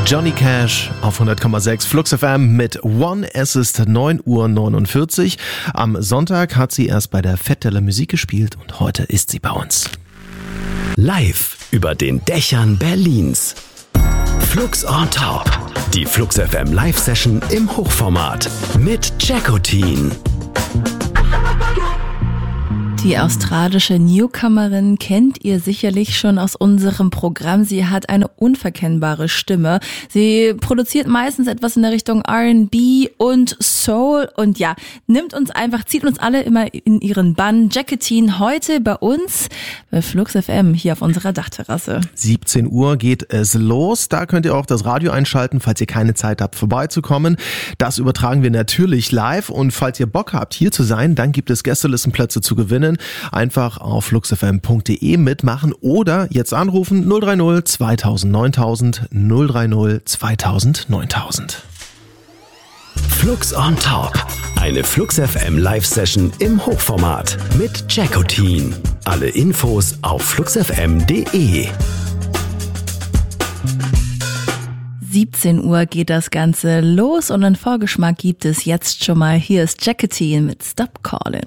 Johnny Cash auf 100,6 Flux FM mit One. Es ist 9:49 Uhr. Am Sonntag hat sie erst bei der Fête de la Musique gespielt und heute ist sie bei uns. Live über den Dächern Berlins. Flux on Top. Die Flux FM Live-Session im Hochformat mit Jackotin. Die australische Newcomerin kennt ihr sicherlich schon aus unserem Programm. Sie hat eine unverkennbare Stimme. Sie produziert meistens etwas in der Richtung R&B und Soul und ja, zieht uns alle immer in ihren Bann. Jackotin heute bei uns bei Flux FM hier auf unserer Dachterrasse. 17 Uhr geht es los. Da könnt ihr auch das Radio einschalten, falls ihr keine Zeit habt, vorbeizukommen. Das übertragen wir natürlich live und falls ihr Bock habt, hier zu sein, dann gibt es Gästelistenplätze zu gewinnen. Einfach auf fluxfm.de mitmachen oder jetzt anrufen 030 2000 9000 030 2000 9000. Flux on Top. Eine Flux FM Live-Session im Hochformat mit Jackotin. Alle Infos auf fluxfm.de. 17 Uhr geht das Ganze los und einen Vorgeschmack gibt es jetzt schon mal. Hier ist Jackotin mit Stop Callin'.